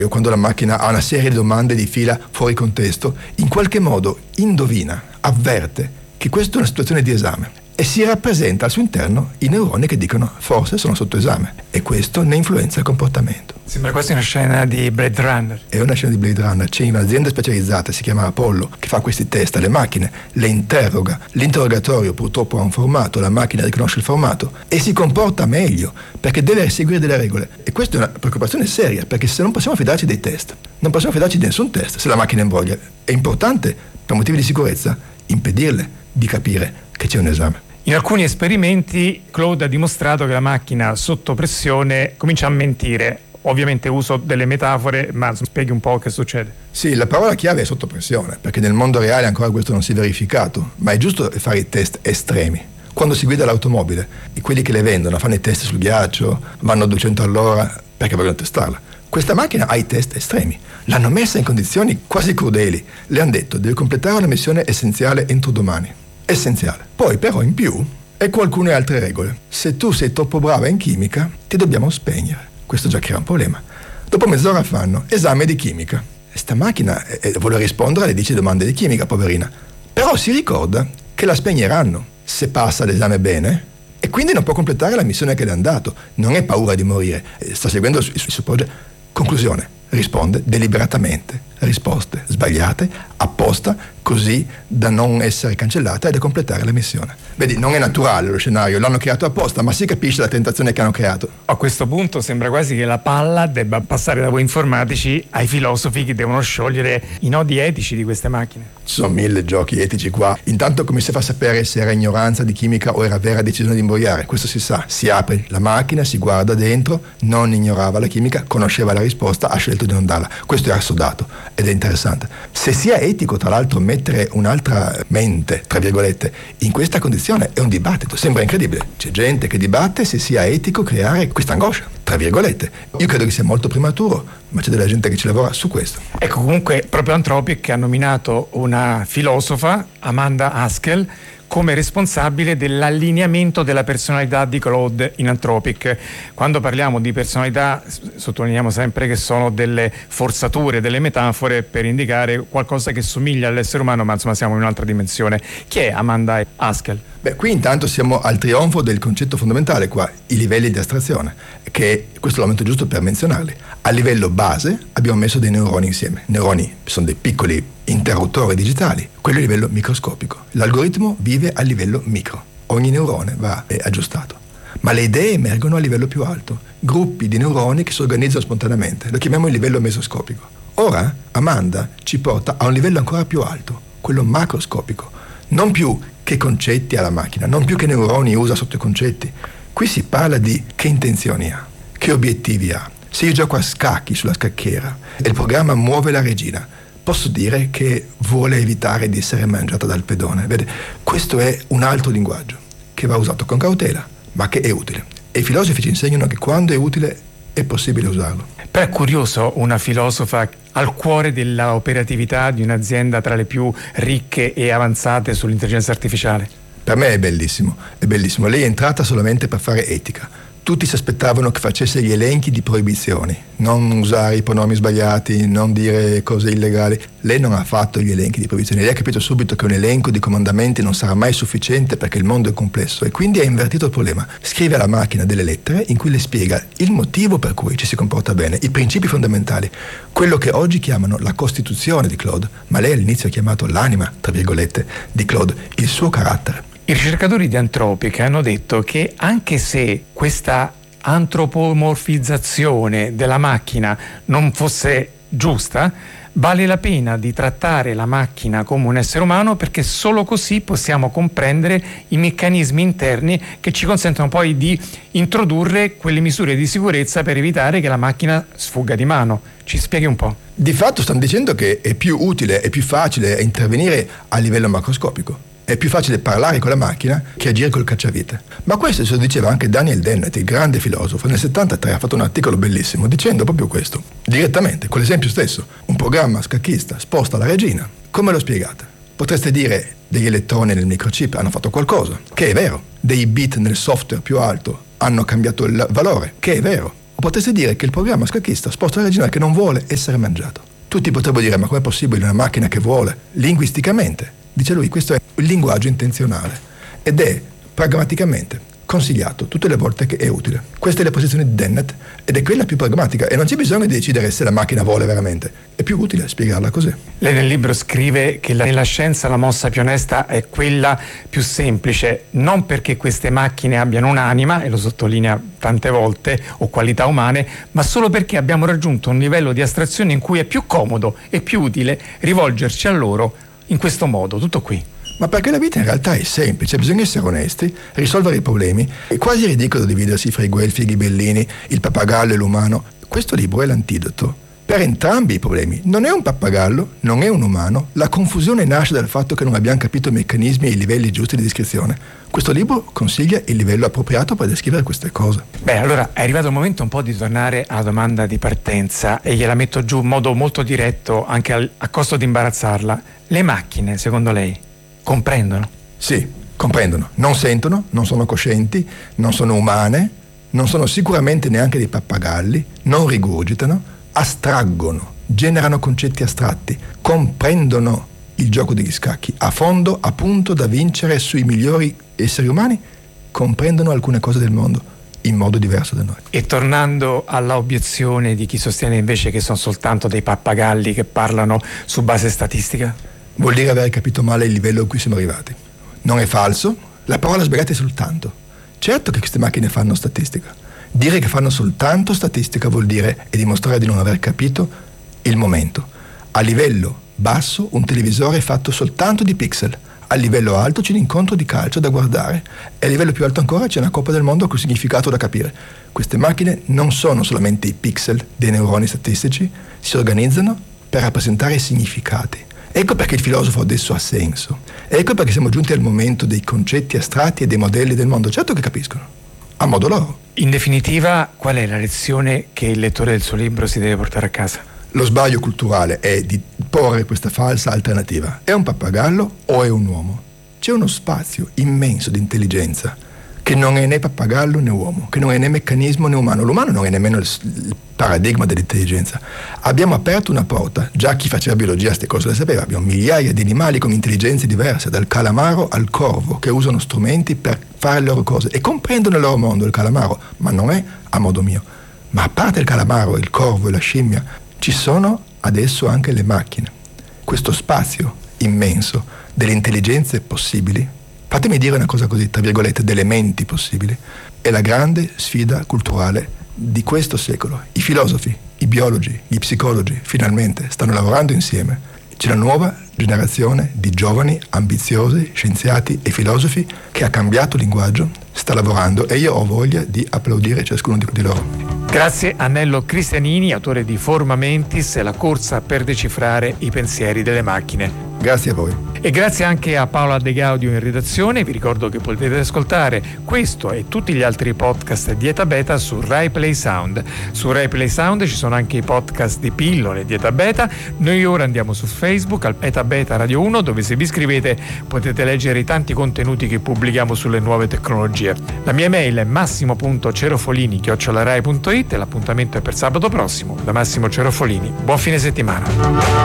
quando la macchina ha una serie di domande di fila fuori contesto, in qualche modo indovina, avverte che questa è una situazione di esame e si rappresenta al suo interno i neuroni che dicono forse sono sotto esame, e questo ne influenza il comportamento. Sembra quasi una scena di Blade Runner. È una scena di Blade Runner. C'è un'azienda specializzata, si chiama Apollo, che fa questi test alle macchine, le interroga. L'interrogatorio purtroppo ha un formato, la macchina riconosce il formato e si comporta meglio perché deve seguire delle regole. E questa è una preoccupazione seria, perché se non possiamo fidarci dei test, non possiamo fidarci di nessun test se la macchina imbroglio. È importante, per motivi di sicurezza, impedirle di capire che c'è un esame. In alcuni esperimenti Claude ha dimostrato che la macchina sotto pressione comincia a mentire. Ovviamente uso delle metafore, ma spieghi un po' che succede. Sì, la parola chiave è sotto pressione, perché nel mondo reale ancora questo non si è verificato, ma è giusto fare i test estremi. Quando si guida l'automobile, quelli che le vendono fanno i test sul ghiaccio, vanno a 200 all'ora perché vogliono testarla. Questa macchina ha i test estremi, l'hanno messa in condizioni quasi crudeli, le hanno detto devi completare una missione essenziale entro domani. Essenziale. Poi però in più ecco alcune altre regole. Se tu sei troppo brava in chimica, ti dobbiamo spegnere. Questo già crea un problema. Dopo mezz'ora fanno esame di chimica. E sta macchina vuole rispondere alle 10 domande di chimica, poverina. Però si ricorda che la spegneranno se passa l'esame bene e quindi non può completare la missione che le hanno dato. Non è paura di morire, sta seguendo il suo progetto. Conclusione, risponde deliberatamente risposte sbagliate apposta, così da non essere cancellata e da completare la missione. Vedi, non è naturale lo scenario, l'hanno creato apposta, ma si capisce la tentazione che hanno creato. A questo punto sembra quasi che la palla debba passare da voi informatici ai filosofi che devono sciogliere i nodi etici di queste macchine. Ci sono 1000 giochi etici qua. Intanto come si fa a sapere se era ignoranza di chimica o era vera decisione di imbrogliare? Questo si sa, si apre la macchina, si guarda dentro, non ignorava la chimica, conosceva la risposta, ha scelto di non darla. Questo è assodato ed è interessante. Se sia etico tra l'altro mettere un'altra mente, tra virgolette, in questa condizione è un dibattito, sembra incredibile. C'è gente che dibatte se sia etico creare questa angoscia, tra virgolette. Io credo che sia molto prematuro, ma c'è della gente che ci lavora su questo. Ecco, comunque proprio Anthropic ha nominato una filosofa, Amanda Haskell, come responsabile dell'allineamento della personalità di Claude in Anthropic. Quando parliamo di personalità sottolineiamo sempre che sono delle forzature, delle metafore per indicare qualcosa che somiglia all'essere umano, ma insomma siamo in un'altra dimensione. Chi è Amanda Haskell? Beh, qui intanto siamo al trionfo del concetto fondamentale qua, i livelli di astrazione, che questo è il momento giusto per menzionarli. A livello base abbiamo messo dei neuroni insieme. Neuroni sono dei piccoli interruttori digitali, quello a livello microscopico. L'algoritmo vive a livello micro, ogni neurone va aggiustato. Ma le idee emergono a livello più alto, gruppi di neuroni che si organizzano spontaneamente, lo chiamiamo il livello mesoscopico. Ora Amanda ci porta a un livello ancora più alto, quello macroscopico. Non più che concetti ha la macchina, non più che neuroni usa sotto i concetti. Qui si parla di che intenzioni ha, che obiettivi ha. Se io gioco a scacchi sulla scacchiera e il programma muove la regina, posso dire che vuole evitare di essere mangiata dal pedone. Vede, questo è un altro linguaggio che va usato con cautela, ma che è utile. E i filosofi ci insegnano che quando è utile è possibile usarlo. Però è curioso una filosofa al cuore della operatività di un'azienda tra le più ricche e avanzate sull'intelligenza artificiale. Per me è bellissimo, è bellissimo. Lei è entrata solamente per fare etica. Tutti si aspettavano che facesse gli elenchi di proibizioni, non usare i pronomi sbagliati, non dire cose illegali. Lei non ha fatto gli elenchi di proibizioni, lei ha capito subito che un elenco di comandamenti non sarà mai sufficiente perché il mondo è complesso e quindi ha invertito il problema. Scrive alla macchina delle lettere in cui le spiega il motivo per cui ci si comporta bene, i principi fondamentali, quello che oggi chiamano la costituzione di Claude, ma lei all'inizio ha chiamato l'anima, tra virgolette, di Claude, il suo carattere. I ricercatori di Anthropic hanno detto che anche se questa antropomorfizzazione della macchina non fosse giusta, vale la pena di trattare la macchina come un essere umano, perché solo così possiamo comprendere i meccanismi interni che ci consentono poi di introdurre quelle misure di sicurezza per evitare che la macchina sfugga di mano. Ci spieghi un po'? Di fatto stanno dicendo che è più utile, è più facile intervenire a livello macroscopico. È più facile parlare con la macchina che agire col cacciavite. Ma questo se lo diceva anche Daniel Dennett, il grande filosofo. Nel 73 ha fatto un articolo bellissimo dicendo proprio questo. Direttamente, con l'esempio stesso. Un programma scacchista sposta la regina. Come lo spiegate? Potreste dire degli elettroni nel microchip hanno fatto qualcosa, che è vero. Dei bit nel software più alto hanno cambiato il valore, che è vero. potreste dire che il programma scacchista sposta l'originale che non vuole essere mangiato. Tutti potrebbero dire: ma com'è possibile una macchina che vuole? Linguisticamente, dice lui, questo è il linguaggio intenzionale ed è pragmaticamente consigliato tutte le volte che è utile. Questa è la posizione di Dennett ed è quella più pragmatica e non c'è bisogno di decidere se la macchina vuole veramente, è più utile spiegarla così. Lei nel libro scrive che nella scienza la mossa più onesta è quella più semplice, non perché queste macchine abbiano un'anima, e lo sottolinea tante volte, o qualità umane, ma solo perché abbiamo raggiunto un livello di astrazione in cui è più comodo e più utile rivolgerci a loro in questo modo. Tutto qui. Ma perché la vita in realtà è semplice, bisogna essere onesti, risolvere i problemi. È quasi ridicolo dividersi fra i guelfi, i ghibellini, il pappagallo e l'umano. Questo libro è l'antidoto per entrambi i problemi. Non è un pappagallo, non è un umano. La confusione nasce dal fatto che non abbiamo capito i meccanismi e i livelli giusti di descrizione. Questo libro consiglia il livello appropriato per descrivere queste cose. Beh, allora è arrivato il momento un po' di tornare alla domanda di partenza e gliela metto giù in modo molto diretto, anche a costo di imbarazzarla. Le macchine, secondo lei, comprendono? Sì, comprendono. Non sentono, non sono coscienti, non sono umane, non sono sicuramente neanche dei pappagalli, non rigurgitano, astraggono, generano concetti astratti, comprendono il gioco degli scacchi a fondo, a punto da vincere sui migliori esseri umani, comprendono alcune cose del mondo in modo diverso da noi. E tornando alla obiezione di chi sostiene invece che sono soltanto dei pappagalli che parlano su base statistica? Vuol dire aver capito male il livello a cui siamo arrivati. Non è falso, la parola sbagliata è soltanto. Certo che queste macchine fanno statistica. Dire che fanno soltanto statistica vuol dire e dimostrare di non aver capito il momento. A livello basso un televisore è fatto soltanto di pixel, a livello alto c'è un incontro di calcio da guardare e a livello più alto ancora c'è una Coppa del Mondo con significato da capire. Queste macchine non sono solamente i pixel dei neuroni statistici, si organizzano per rappresentare i significati. Ecco perché il filosofo adesso ha senso. Ecco perché siamo giunti al momento dei concetti astratti e dei modelli del mondo. Certo che capiscono, a modo loro. In definitiva, qual è la lezione che il lettore del suo libro si deve portare a casa? Lo sbaglio culturale è di porre questa falsa alternativa. È un pappagallo o è un uomo? C'è uno spazio immenso di intelligenza che non è né pappagallo né uomo, che non è né meccanismo né umano. L'umano non è nemmeno il paradigma dell'intelligenza. Abbiamo aperto una porta, già chi faceva biologia queste cose le sapeva, abbiamo migliaia di animali con intelligenze diverse, dal calamaro al corvo, che usano strumenti per fare le loro cose e comprendono il loro mondo, il calamaro, ma non è a modo mio. Ma a parte il calamaro, il corvo e la scimmia, ci sono adesso anche le macchine. Questo spazio immenso delle intelligenze possibili, fatemi dire una cosa così, tra virgolette, delle menti possibili, è la grande sfida culturale di questo secolo. I filosofi, i biologi, gli psicologi finalmente stanno lavorando insieme. C'è una nuova generazione di giovani, ambiziosi, scienziati e filosofi che ha cambiato linguaggio, sta lavorando e io ho voglia di applaudire ciascuno di loro. Grazie a Nello Cristianini, autore di Forma Mentis, la corsa per decifrare i pensieri delle macchine. Grazie a voi. E grazie anche a Paola De Gaudio in redazione. Vi ricordo che potete ascoltare questo e tutti gli altri podcast di Eta Beta su Rai Play Sound. Su Rai Play Sound ci sono anche i podcast di Pillole di Eta Beta. Noi ora andiamo su Facebook al Eta Beta Radio 1, dove se vi iscrivete potete leggere i tanti contenuti che pubblichiamo sulle nuove tecnologie. La mia email è massimo.cerofolini@rai.it e l'appuntamento è per sabato prossimo da Massimo Cerofolini. Buon fine settimana.